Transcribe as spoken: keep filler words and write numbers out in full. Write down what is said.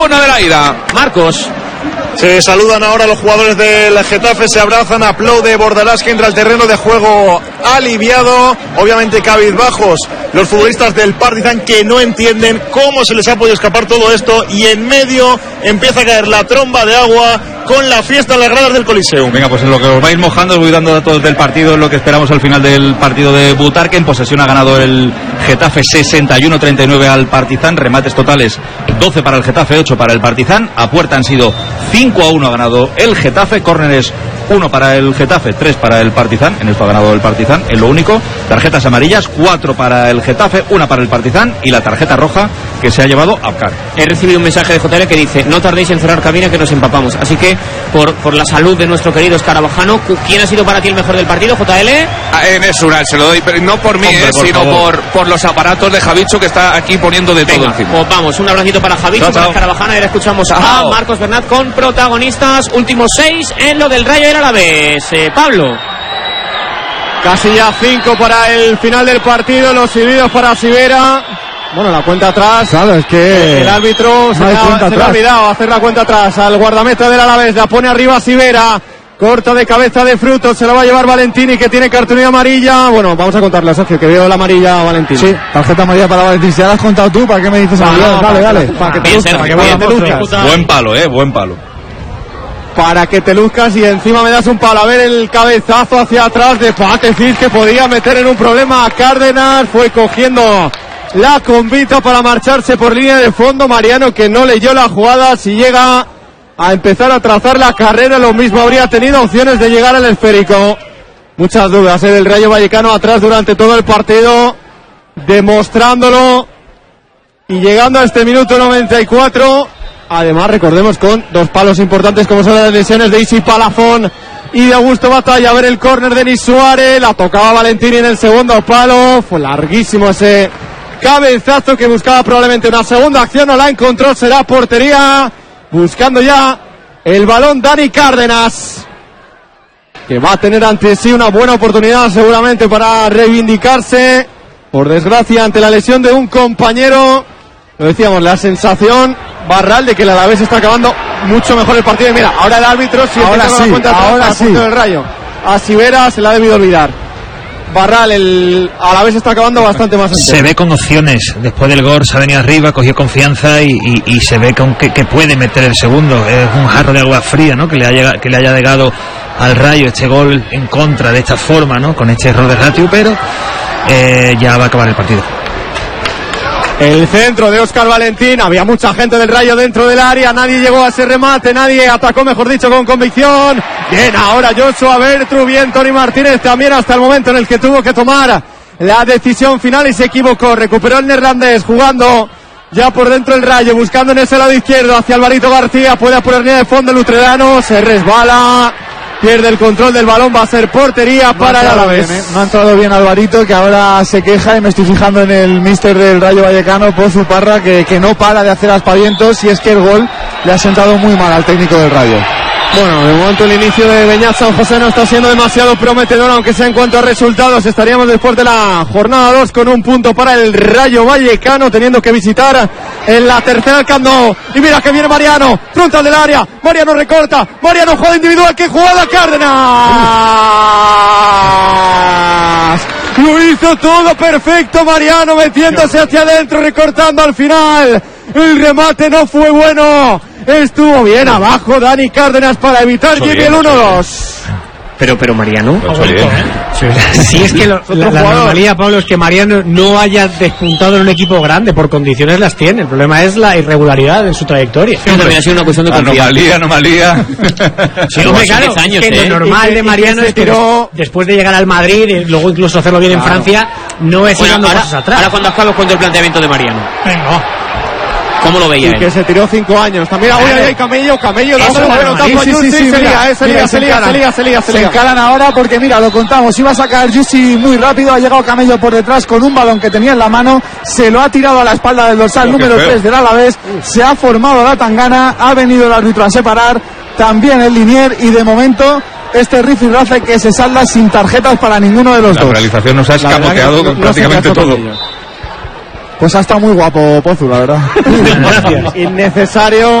Una de la ida. Marcos. Se saludan ahora los jugadores del Getafe, se abrazan, aplaude Bordalás, que entra al terreno de juego aliviado, obviamente cabizbajos los futbolistas del Partizan, que no entienden cómo se les ha podido escapar todo esto, y en medio empieza a caer la tromba de agua con la fiesta en las gradas del Coliseum. Venga, pues en lo que os vais mojando os voy dando datos del partido, en lo que esperamos al final del partido de Butarque. En posesión ha ganado el Getafe sesenta y uno a treinta y nueve al Partizan, remates totales doce para el Getafe, ocho para el Partizan, a puerta han sido cinco a uno ha ganado el Getafe, córneres uno para el Getafe, tres para el Partizan, en esto ha ganado el Partizan, es lo único. Tarjetas amarillas, cuatro para el Getafe, una para el Partizan, y la tarjeta roja que se ha llevado Abkar. He recibido un mensaje de J L que dice: no tardéis en cerrar cabina que nos empapamos. Así que, por, por la salud de nuestro querido Escarabajano, ¿quién ha sido para ti el mejor del partido, J L? A Enes Uribe, se lo doy, pero no por mí, Hombre, eh, por sino por, por los aparatos de Javicho, que está aquí poniendo de Venga, todo encima. Pues vamos, un abracito para Javicho, chao, para Escarabajano. Ahora escuchamos chao. a Marcos Bernat con protagonistas, últimos seis en lo del Rayo del Alavés. Eh, Pablo. Casi ya cinco para el final del partido, los silbidos para Sivera. Bueno, la cuenta atrás. Claro, es que el árbitro no se, le ha, se le ha olvidado hacer la cuenta atrás al guardameta del Alavés. La pone arriba Sivera. Corta de cabeza de Frutos, se la va a llevar Valentini, que tiene cartulina amarilla. Bueno, vamos a contarle a Sergio, que veo la amarilla a Valentini. Sí, tarjeta amarilla para Valentini. Si la has contado tú, ¿para qué me dices ah, amarilla? No, dale, para, dale. Para, para que te luzcas, para que para te luzcas. Buen palo, eh, buen palo. Para que te luzcas y encima me das un palo. A ver el cabezazo hacia atrás de Patefis, que podía meter en un problema a Cárdenas. Fue cogiendo la convita para marcharse por línea de fondo. Mariano, que no leyó la jugada. Si llega a empezar a trazar la carrera, lo mismo habría tenido opciones de llegar al esférico. Muchas dudas ¿eh? del Rayo Vallecano atrás durante todo el partido, demostrándolo y llegando a este minuto noventa y cuatro. Además, recordemos, con dos palos importantes como son las lesiones de Isi Palafón y de Augusto Batalla. A ver el córner de Denis Suárez, la tocaba Valentini en el segundo palo. Fue larguísimo ese cabezazo que buscaba probablemente una segunda acción, no la encontró, será portería. Buscando ya el balón Dani Cárdenas, que va a tener ante sí una buena oportunidad seguramente para reivindicarse, por desgracia ante la lesión de un compañero. Lo decíamos, la sensación Barral de que el Alavés está acabando mucho mejor el partido. Y mira, ahora el árbitro si ahora sí, la cuenta ahora atrás, sí. del Rayo. A Sivera se la ha debido olvidar. Barral, el Alavés está acabando bastante más entero. Se ve con opciones, después del gol se ha venido arriba, cogió confianza y, y, y se ve con que, que puede meter el segundo. Es un jarro de agua fría, ¿no? Que le haya, que le haya llegado al Rayo este gol en contra de esta forma, ¿no? Con este error de ratio, pero eh, ya va a acabar el partido. El centro de Óscar Valentín, había mucha gente del Rayo dentro del área, nadie llegó a ese remate, nadie atacó, mejor dicho, con convicción. Bien, ahora Joshua Bertru, bien Tony Martínez también hasta el momento en el que tuvo que tomar la decisión final y se equivocó. Recuperó el neerlandés jugando ya por dentro el Rayo, buscando en ese lado izquierdo hacia Alvarito García, puede apurar línea de fondo el Utrerano, se resbala. Pierde el control del balón, va a ser portería no para el Alavés. Bien, ¿eh? No ha entrado bien Alvarito, que ahora se queja, y me estoy fijando en el míster del Rayo Vallecano, Pozu Parra, que, que no para de hacer aspavientos, y es que el gol le ha sentado muy mal al técnico del Rayo. Bueno, de momento el inicio de Beñat San José no está siendo demasiado prometedor, aunque sea en cuanto a resultados. Estaríamos después de la jornada dos con un punto para el Rayo Vallecano, teniendo que visitar en la tercera el Camp Nou. Y mira que viene Mariano, frontal del área, Mariano recorta, Mariano jugada individual, que jugada Cárdenas. Lo hizo todo perfecto Mariano, metiéndose hacia adentro, recortando al final. El remate no fue bueno. Estuvo bien abajo Dani Cárdenas para evitar Jimmy el uno dos. Pero, pero Mariano, ¿eh? Sí, es que lo, la, la normalidad, Pablo, es que Mariano no haya despuntado en un equipo grande, por condiciones las tiene. El problema es la irregularidad en su trayectoria. Sí, también ha sido una cuestión de confianza. Anomalía, anomalía. Sí, hombre, claro, años, que ¿eh? Lo normal de Mariano es que des, después de llegar al Madrid y luego incluso hacerlo bien claro. en Francia, no es bueno, ir dando ahora, pasos atrás. Ahora cuando acabamos con el planteamiento de Mariano. Venga. ¿Cómo lo veía y él? Que se tiró cinco años. También, uy, ay, ay, Camello, Camello, dándole un pelotazo a Jussi, se lía, eh, se lía, se lía, se lía, se lía, se encaran ahora porque, mira, lo contamos, iba a sacar Jussi muy rápido, ha llegado Camello por detrás con un balón que tenía en la mano, se lo ha tirado a la espalda del dorsal oh, número tres del Alavés, se ha formado la tangana, ha venido el árbitro a separar, también el linier, y de momento este rifirrafe que se salda sin tarjetas para ninguno de los la dos. La realización nos ha escamoteado prácticamente no, no todo. Pues ha estado muy guapo Pozu, la verdad. Innecesario.